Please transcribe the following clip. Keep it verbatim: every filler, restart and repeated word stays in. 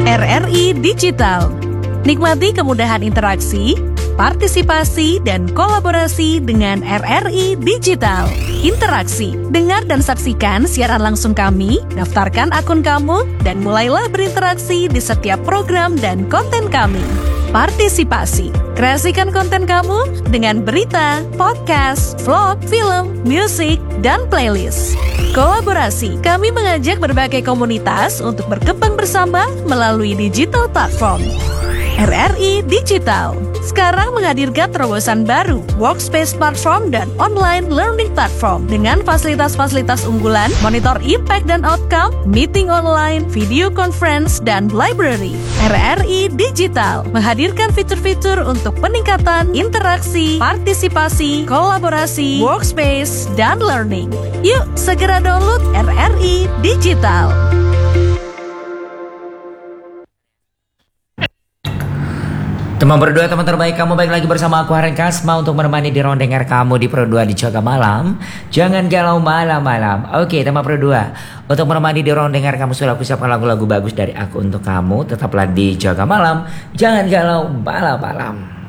R R I Digital. Nikmati kemudahan interaksi, partisipasi, dan kolaborasi dengan R R I Digital. Interaksi, dengar dan saksikan siaran langsung kami, daftarkan akun kamu, dan mulailah berinteraksi di setiap program dan konten kami. Partisipasi, kreasikan konten kamu dengan berita, podcast, vlog, film, musik, dan playlist. Kolaborasi, kami mengajak berbagai komunitas untuk berkembang bersama melalui digital platform. R R I Digital sekarang menghadirkan terobosan baru, workspace platform dan online learning platform dengan fasilitas-fasilitas unggulan, monitor impact dan outcome, meeting online, video conference, dan library. R R I Digital menghadirkan fitur-fitur untuk peningkatan interaksi, partisipasi, kolaborasi, workspace, dan learning. Yuk, segera download R R I Digital. Teman berdua, teman terbaik kamu, baik lagi bersama aku Haren Kasma untuk menemani di ruang dengar kamu di Pro dua di Jaga Malam. Jangan galau malam-malam. Oke teman Pro dua, untuk menemani di ruang dengar kamu sudah aku siapkan lagu-lagu bagus dari aku untuk kamu. Tetaplah di Jaga Malam, jangan galau malam-malam.